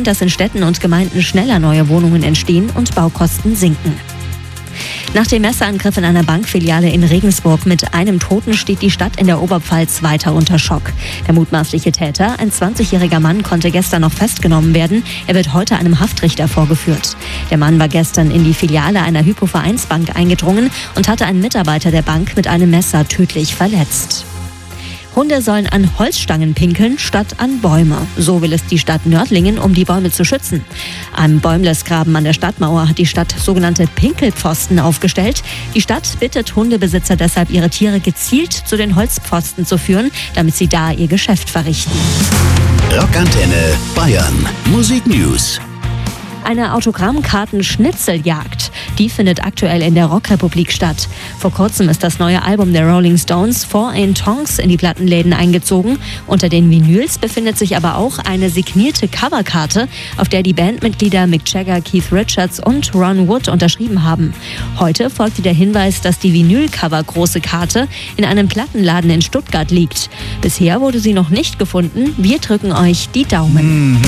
sorgen, dass in Städten und Gemeinden schneller neue Wohnungen entstehen und Baukosten sinken. Nach dem Messerangriff in einer Bankfiliale in Regensburg mit einem Toten steht die Stadt in der Oberpfalz weiter unter Schock. Der mutmaßliche Täter, ein 20-jähriger Mann, konnte gestern noch festgenommen werden. Er wird heute einem Haftrichter vorgeführt. Der Mann war gestern in die Filiale einer Hypo-Vereinsbank eingedrungen und hatte einen Mitarbeiter der Bank mit einem Messer tödlich verletzt. Hunde sollen an Holzstangen pinkeln statt an Bäume. So will es die Stadt Nördlingen, um die Bäume zu schützen. Am Bäumlesgraben an der Stadtmauer hat die Stadt sogenannte Pinkelpfosten aufgestellt. Die Stadt bittet Hundebesitzer deshalb, ihre Tiere gezielt zu den Holzpfosten zu führen, damit sie da ihr Geschäft verrichten. Rockantenne Bayern. Musik News. Eine Autogrammkarten-Schnitzeljagd, die findet aktuell in der Rockrepublik statt. Vor kurzem ist das neue Album der Rolling Stones, Four in Tongs, in die Plattenläden eingezogen. Unter den Vinyls befindet sich aber auch eine signierte Coverkarte, auf der die Bandmitglieder Mick Jagger, Keith Richards und Ron Wood unterschrieben haben. Heute folgte der Hinweis, dass die Vinyl-Cover-große Karte in einem Plattenladen in Stuttgart liegt. Bisher wurde sie noch nicht gefunden. Wir drücken euch die Daumen.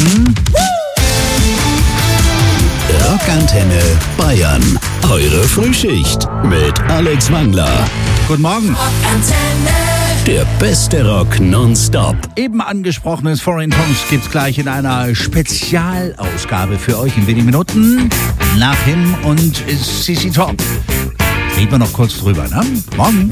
Rockantenne Bayern. Eure Frühschicht mit Alex Wangler. Guten Morgen. Der beste Rock nonstop. Eben angesprochenes Foreign Tongues gibt's gleich in einer Spezialausgabe für euch in wenigen Minuten. Nach Him und CC Top. Reden wir noch kurz drüber, ne? Morgen.